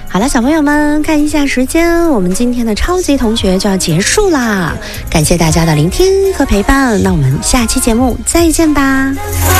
好了，小朋友们，看一下时间，我们今天的超级同学就要结束啦！感谢大家的聆听和陪伴，那我们下期节目再见吧。